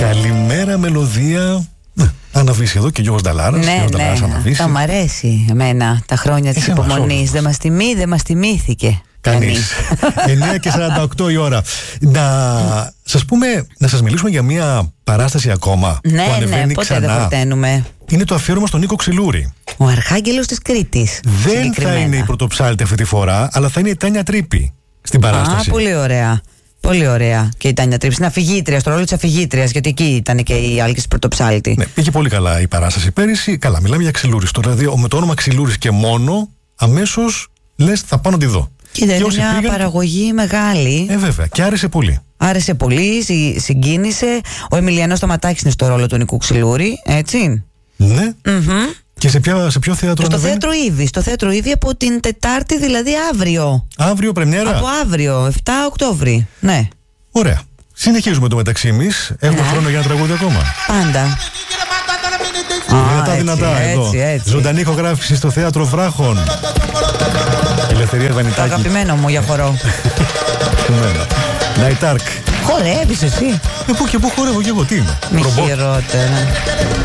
Καλημέρα, μελωδία. Αναβήσει εδώ και ο Γιώργος Νταλάρας. Ναι, θα μ' αρέσει εμένα τα χρόνια της υπομονής. Δεν μας τιμήθηκε κανείς. 9:48 η ώρα. Να σας μιλήσουμε για μια παράσταση ακόμα που ανεβαίνει πότε ξανά. δεν φορταίνουμε. Είναι το αφιέρωμα στον Νίκο Ξυλούρη. Ο Αρχάγγελος της Κρήτης. Δεν θα είναι η Πρωτοψάλτη αυτή τη φορά, αλλά θα είναι η Τάνια Τρύπη στην παράσταση. Πολύ ωραία. Πολύ ωραία. Και η Τάνια Τρύπη είναι αφηγήτρια, στο ρόλο της αφηγήτριας, γιατί εκεί ήταν και η Άλκης Πρωτοψάλτη. Ναι, πήγε πολύ καλά η παράσταση πέρυσι. Καλά, μιλάμε για Ξυλούρης. Δηλαδή, με το όνομα Ξυλούρης και μόνο, αμέσως λες θα πάω να τη δω. Και είναι μια παραγωγή μεγάλη. Βέβαια, και άρεσε πολύ. Άρεσε πολύ, συγκίνησε. Ο Εμιλιανός Σταματάκης είναι στο ρόλο του Νικού Ξυλούρη, έτσι. Ναι. Και σε ποιο θέατρο ανεβαίνει? Στο θέατρο Ήδη από την Τετάρτη, δηλαδή αύριο. Αύριο πρεμιέρα. Από αύριο, 7 Οκτώβρη. Ναι. Ωραία. Συνεχίζουμε το μεταξύ εμείς. Έχουμε χρόνο για ένα τραγούδι ακόμα? Πάντα. Δυνατά εδώ. Ζωντανή ηχογράφηση στο Θέατρο Βράχων. Ελευθερία Βανιτάκη. Το αγαπημένο μου για χορό. Ναϊτάρκ. Χορεύεις εσύ? Πού και πού χορεύω και εγώ, τι είμαι? Μη χειρότερα.